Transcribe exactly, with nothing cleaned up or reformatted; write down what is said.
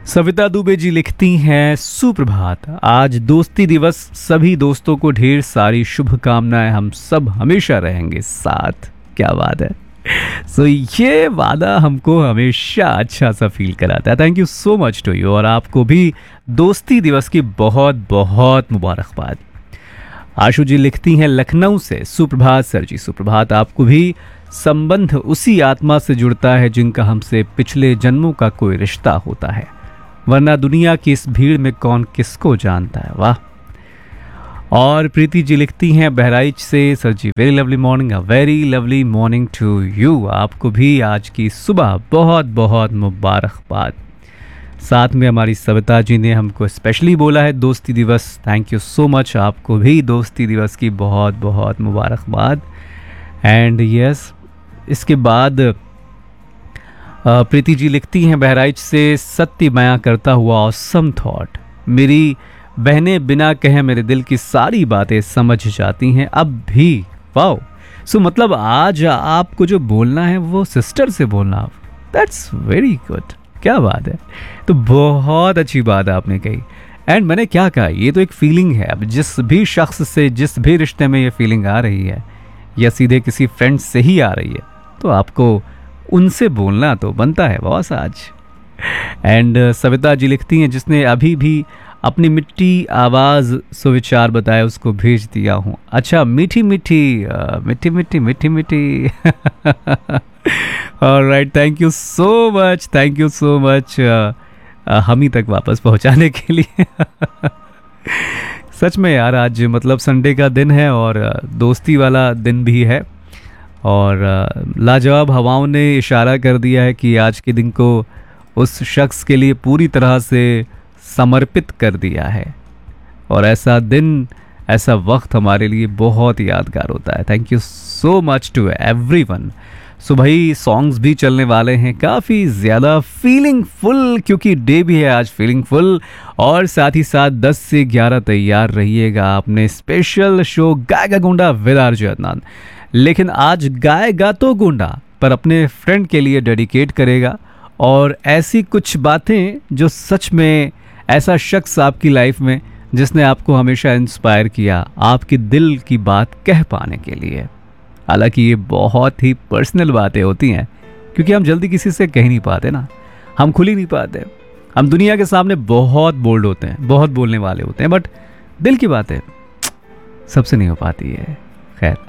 सविता दुबे जी लिखती हैं, सुप्रभात। आज दोस्ती दिवस, सभी दोस्तों को ढेर सारी शुभकामनाएं। हम सब हमेशा रहेंगे साथ। क्या बात है। सो so, ये वादा हमको हमेशा अच्छा सा फील कराता है। Thank you so much to you. और आपको भी दोस्ती दिवस की बहुत बहुत मुबारकबाद। आशु जी लिखती हैं लखनऊ से, सुप्रभात सर जी। सुप्रभात। आपको भी संबंध उसी आत्मा से जुड़ता है जिनका हमसे पिछले जन्मों का कोई रिश्ता होता है, वरना दुनिया की इस भीड़ में कौन किसको जानता है। वाह। और प्रीति जी लिखती हैं बहराइच से, sir ji very lovely morning, a very lovely morning to you. आपको भी आज की सुबह बहुत बहुत मुबारकबाद। साथ में हमारी सविता जी ने हमको स्पेशली बोला है दोस्ती दिवस। Thank you so much. आपको भी दोस्ती दिवस की बहुत बहुत मुबारकबाद। एंड यस, इसके बाद प्रीति जी लिखती हैं बहराइच से, सत्य बयां करता हुआ ऑसम थॉट। मेरी बहनें बिना कहे मेरे दिल की सारी बातें समझ जाती हैं अब भी। वाओ। सो मतलब आज आपको जो बोलना है वो सिस्टर से बोलना। That's very good. क्या बात है। तो बहुत अच्छी बात आपने कही। एंड मैंने क्या कहा, ये तो एक फीलिंग है। अब जिस भी शख्स से, जिस भी रिश्ते में ये फीलिंग आ रही है, या सीधे किसी फ्रेंड से ही आ रही है, तो आपको उनसे बोलना तो बनता है बॉस आज। एंड सविता जी लिखती हैं, जिसने अभी भी अपनी मिट्टी आवाज़ सुविचार बताया उसको भेज दिया हूँ। अच्छा, मीठी मीठी मिट्टी मिट्टी मिट्टी मिट्टी। Alright, thank you so much, thank you so much हम ही तक वापस पहुँचाने के लिए। सच में यार, आज मतलब संडे का दिन है और दोस्ती वाला दिन भी है। और लाजवाब हवाओं ने इशारा कर दिया है कि आज के दिन को उस शख्स के लिए पूरी तरह से समर्पित कर दिया है। और ऐसा दिन, ऐसा वक्त हमारे लिए बहुत यादगार होता है। Thank you so much to everyone. सो भाई, सॉन्ग्स भी चलने वाले हैं काफ़ी ज़्यादा फीलिंग फुल, क्योंकि डे भी है आज फीलिंग फुल। और साथ ही साथ दस से ग्यारह तैयार रहिएगा अपने special show गाएगा Gonda with RJ Adnan. लेकिन आज गाएगा तो गोंडा, पर अपने फ्रेंड के लिए डेडिकेट करेगा। और ऐसी कुछ बातें जो सच में, ऐसा शख्स आपकी लाइफ में जिसने आपको हमेशा इंस्पायर किया आपकी दिल की बात कह पाने के लिए। हालांकि ये बहुत ही पर्सनल बातें होती हैं, क्योंकि हम जल्दी किसी से कह नहीं पाते ना, हम खुल ही नहीं पाते। हम दुनिया के सामने बहुत बोल्ड होते हैं, बहुत बोलने वाले होते हैं, बट दिल की बातें सबसे नहीं हो पाती है। खैर,